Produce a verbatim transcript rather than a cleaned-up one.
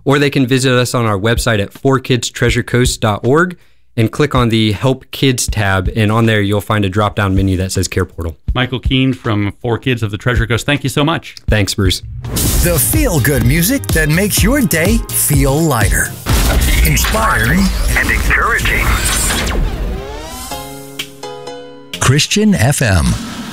or they can visit us on our website at four kids treasure coast dot org and click on the Help Kids tab, and on there you'll find a drop-down menu that says Care Portal. Michael Keene from four Kids of the Treasure Coast, thank you so much. Thanks, Bruce. The feel-good music that makes your day feel lighter, inspiring, and encouraging. Christian F M.